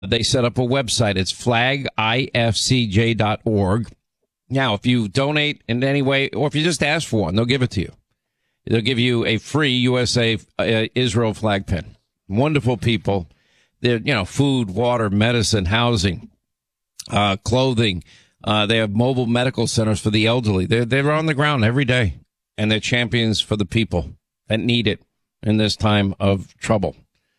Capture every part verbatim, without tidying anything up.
They set up a website. It's flag I F C J dot org. Now, if you donate in any way, or if you just ask for one, they'll give it to you. They'll give you a free U S A uh, Israel flag pin. Wonderful people. They're, you know, food, water, medicine, housing, uh, clothing. Uh, they have mobile medical centers for the elderly. They're, they're on the ground every day, and they're champions for the people that need it in this time of trouble.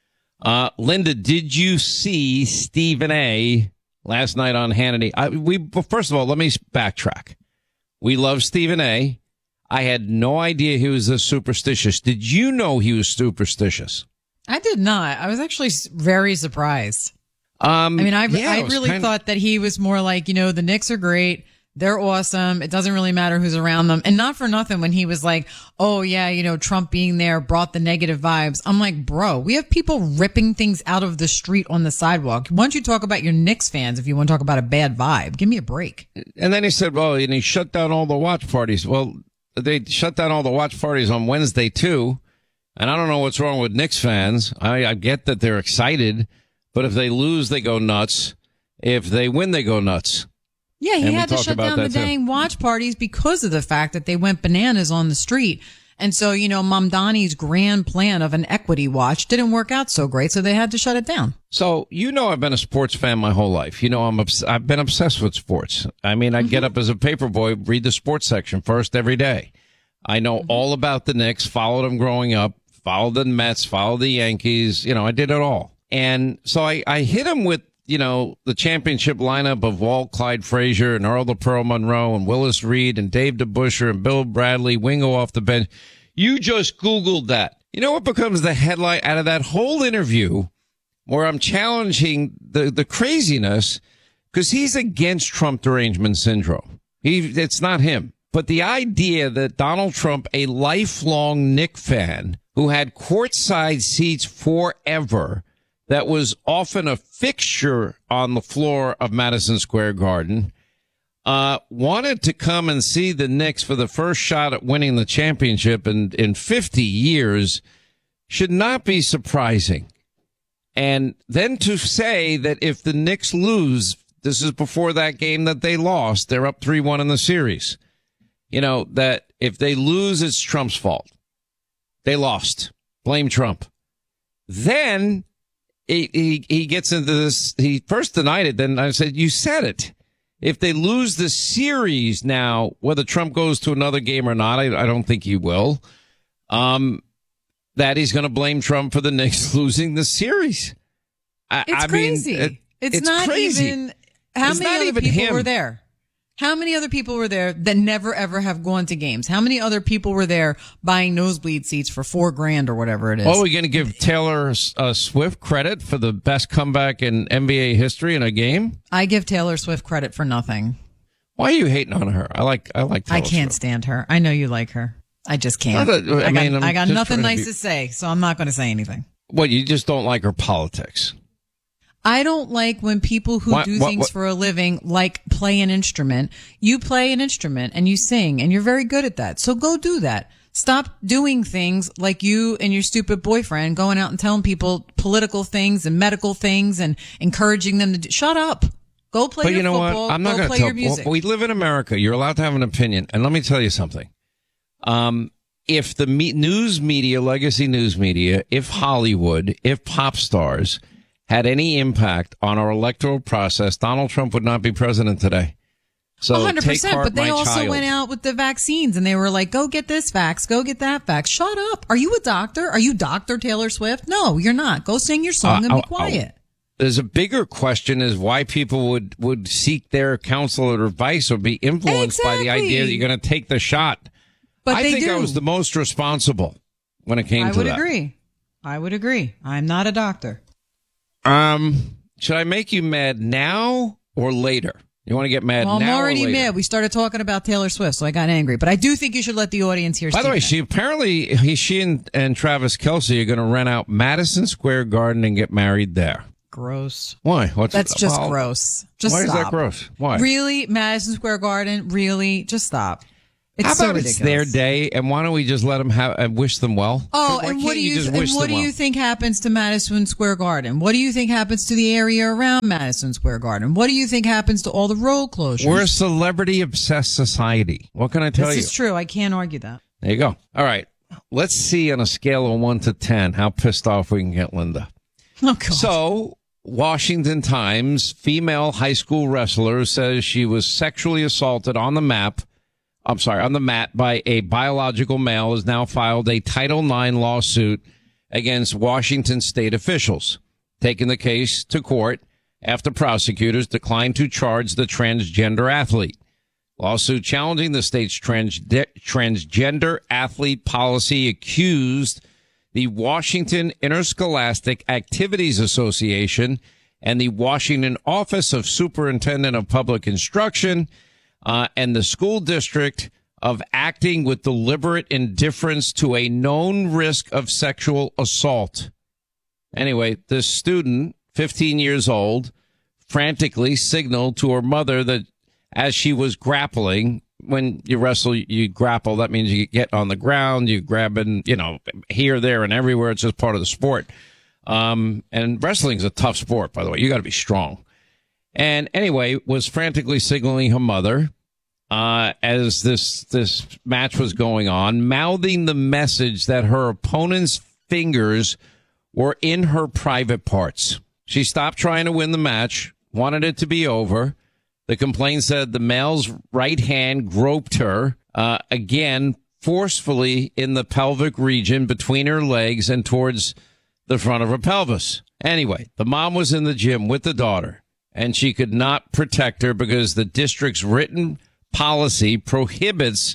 Uh, Linda, did you see Stephen A. last night on Hannity? I, we well, first of all, let me backtrack. We love Stephen A. I had no idea he was this superstitious. Did you know he was superstitious? I did not. I was actually very surprised. Um, I mean, I, yeah, I really kinda... thought that he was more like, you know, the Knicks are great. They're awesome. It doesn't really matter who's around them. And not for nothing when he was like, oh, yeah, you know, Trump being there brought the negative vibes. I'm like, bro, we have people ripping things out of the street on the sidewalk. Why don't you talk about your Knicks fans if you want to talk about a bad vibe? Give me a break. And then he said, well, and he shut down all the watch parties. Well, they shut down all the watch parties on Wednesday, too. And I don't know what's wrong with Knicks fans. I, I get that they're excited, but if they lose, they go nuts. If they win, they go nuts. Yeah, he and had to shut down the dang watch parties because of the fact that they went bananas on the street. And so, you know, Mamdani's grand plan of an equity watch didn't work out so great, so they had to shut it down. So, you know, I've been a sports fan my whole life. You know, I'm obs- I've been obsessed with sports. I mean, I mm-hmm. get up as a paper boy, read the sports section first every day. I know mm-hmm. all about the Knicks, followed them growing up, followed the Mets, followed the Yankees. You know, I did it all. And so I, I hit him with, you know, the championship lineup of Walt Clyde Frazier and Earl the Pearl Monroe and Willis Reed and Dave DeBusschere and Bill Bradley, Wingo off the bench. You just Googled that. You know what becomes the headline out of that whole interview where I'm challenging the, the craziness because he's against Trump derangement syndrome. He, it's not him. But the idea that Donald Trump, a lifelong Knick fan who had courtside seats forever, that was often a fixture on the floor of Madison Square Garden, uh, wanted to come and see the Knicks for the first shot at winning the championship in, in fifty years should not be surprising. And then to say that if the Knicks lose, this is before that game that they lost, they're up three one in the series. You know, that if they lose, it's Trump's fault. They lost. Blame Trump. Then he, he, he gets into this. He first denied it. Then I said, you said it. If they lose the series now, whether Trump goes to another game or not, I, I don't think he will. Um, that he's going to blame Trump for the Knicks losing the series. I, it's I crazy. Mean, it, it's, it's not crazy. even. How it's many not other even people him. were there? How many other people were there that never, ever have gone to games? How many other people were there buying nosebleed seats for four grand or whatever it is? Oh, we're going to give Taylor uh, Swift credit for the best comeback in N B A history in a game? I give Taylor Swift credit for nothing. Why are you hating on her? I like, I like Taylor I can't Swift. stand her. I know you like her. I just can't. Not that- I, I mean, got, I'm I got just nothing trying to nice be- to say, so I'm not going to say anything. What, you just don't like her politics? I don't like when people who What- do what- things what- for a living, like play an instrument. You play an instrument and you sing and you're very good at that. So go do that. Stop doing things like you and your stupid boyfriend going out and telling people political things and medical things and encouraging them to do. Shut up. Go play But your you know football. what? I'm not go going play to your tell. music. We live in America. You're allowed to have an opinion. And let me tell you something. Um, if the me- news media, legacy news media, if Hollywood, if pop stars had any impact on our electoral process, Donald Trump would not be president today. So one hundred percent, take heart, but they my also child. went out with the vaccines and they were like, go get this vax, go get that vax. Shut up. Are you a doctor? Are you Doctor Taylor Swift? No, you're not. Go sing your song Uh, and be I'll- quiet. There's a bigger question is why people would, would seek their counsel or advice or be influenced by the Exactly. idea that you're going to take the shot. But I they think do. I was the most responsible when it came I to would that. agree. I would agree. I'm not a doctor. Um, should I make you mad now or later? You want to get mad Well, I'm now already or later? mad. We started talking about Taylor Swift, so I got angry. But I do think you should let the audience hear. By the way, Steve she apparently he, she and, and Travis Kelce are going to rent out Madison Square Garden and get married there. Gross. Why? What's That's just well, gross. Just why stop. is that gross? Why? Really, Madison Square Garden? Really? Just stop. It's How so about ridiculous. it's their day, and why don't we just let them have and wish them well? Oh, Why and can't what do you, just and wish what them do you well? think happens to Madison Square Garden? What do you think happens to the area around Madison Square Garden? What do you think happens to all the road closures? We're a celebrity-obsessed society. What can I tell this you? is true. I can't argue that. There you go. All right. Let's see on a scale of one to ten how pissed off we can get Linda. Oh, God. So, Washington Times, female high school wrestler says she was sexually assaulted on the map. I'm sorry, on the mat by a biological male has now filed a Title nine lawsuit against Washington state officials, taking the case to court after prosecutors declined to charge the transgender athlete. Lawsuit challenging the state's trans- transgender athlete policy accused the Washington Interscholastic Activities Association and the Washington Office of Superintendent of Public Instruction uh, and the school district of acting with deliberate indifference to a known risk of sexual assault. Anyway, this student, fifteen years old, frantically signaled to her mother that as she was grappling, when you wrestle, you grapple. That means you get on the ground, you grab and, you know, here, there, and everywhere. It's just part of the sport. Um, and wrestling's a tough sport, by the way. You got to be strong. And anyway, was frantically signaling her mother uh, as this this match was going on, mouthing the message that her opponent's fingers were in her private parts. She stopped trying to win the match, wanted it to be over. The complaint said the male's right hand groped her uh, again forcefully in the pelvic region between her legs and towards the front of her pelvis. Anyway, the mom was in the gym with the daughter, and she could not protect her because the district's written policy prohibits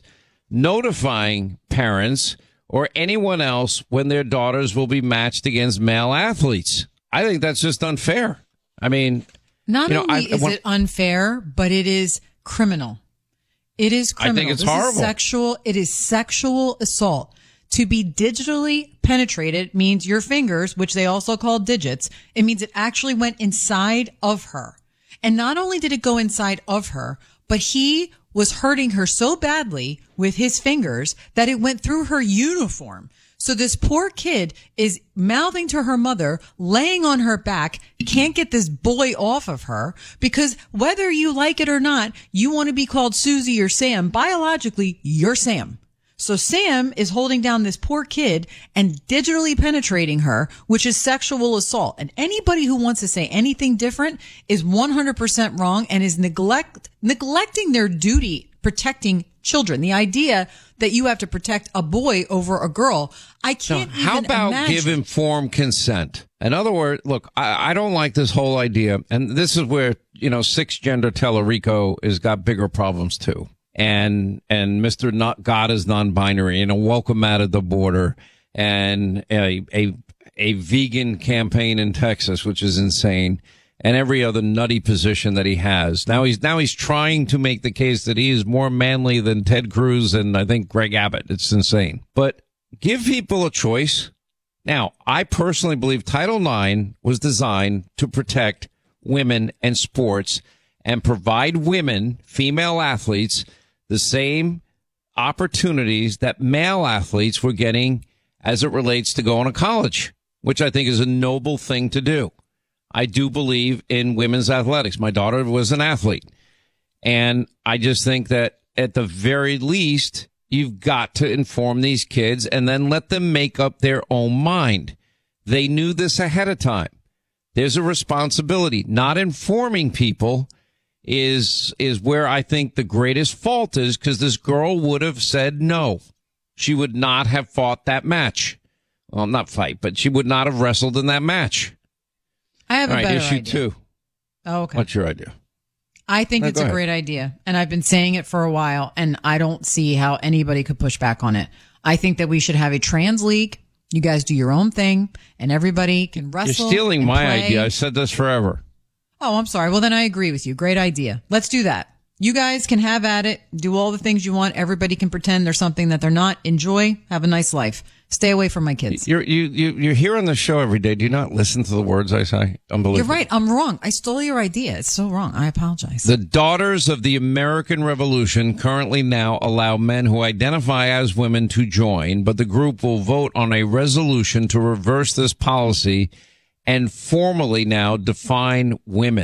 notifying parents or anyone else when their daughters will be matched against male athletes. I think that's just unfair. I mean, Not you know, only I, is when, it unfair, but it is criminal. It is criminal. I think it's this horrible. Is sexual. It is sexual assault. To be digitally penetrated means your fingers, which they also call digits, it means it actually went inside of her. And not only did it go inside of her, but he was hurting her so badly with his fingers that it went through her uniform. So this poor kid is mouthing to her mother, laying on her back, can't get this boy off of her because whether you like it or not, you want to be called Susie or Sam. Biologically, you're Sam. So Sam is holding down this poor kid and digitally penetrating her, which is sexual assault. And anybody who wants to say anything different is one hundred percent wrong and is neglect neglecting their duty protecting children. The idea that you have to protect a boy over a girl, I can't now, how even about imagine. give informed consent? In other words, look, I, I don't like this whole idea, and this is where, you know, six gender Tellerico has got bigger problems too. And and Mister Not God is non-binary, and a welcome out at the border, and a a a vegan campaign in Texas, which is insane, and every other nutty position that he has. Now he's now he's trying to make the case that he is more manly than Ted Cruz and I think Greg Abbott. It's insane. But give people a choice. Now, I personally believe Title nine was designed to protect women and sports and provide women, female athletes, the same opportunities that male athletes were getting as it relates to going to college, which I think is a noble thing to do. I do believe in women's athletics. My daughter was an athlete. And I just think that at the very least, you've got to inform these kids and then let them make up their own mind. They knew this ahead of time. There's a responsibility. Not informing people is is where I think the greatest fault is, because this girl would have said no. She would not have fought that match. Well, not fight, but she would not have wrestled in that match. I have All a right, better issue idea. two. Oh, okay. What's your idea? I think No, it's go a ahead. great idea, and I've been saying it for a while, and I don't see how anybody could push back on it. I think that we should have a trans league. You guys do your own thing, and everybody can wrestle. You're stealing and my play. idea. I said this forever. Oh, I'm sorry. Well, then I agree with you. Great idea. Let's do that. You guys can have at it. Do all the things you want. Everybody can pretend they're something that they're not. Enjoy. Have a nice life. Stay away from my kids. You're, you, you, you're here on the show every day. Do you not listen to the words I say? Unbelievable. You're right. I'm wrong. I stole your idea. It's so wrong. I apologize. The Daughters of the American Revolution currently now allow men who identify as women to join, but the group will vote on a resolution to reverse this policy and formally now define women.